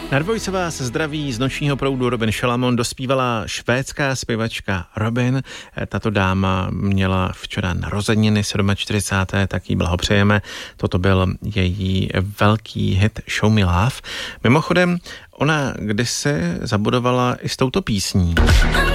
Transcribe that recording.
Na dvojce vás zdraví z nočního proudu Robin Šalamon. Dospívala švédská zpěvačka Robin. Tato dáma měla včera narozeniny 47. Tak jí blahopřejeme. Toto byl její velký hit Show Me Love. Mimochodem, ona kdysi zabudovala i s touto písní.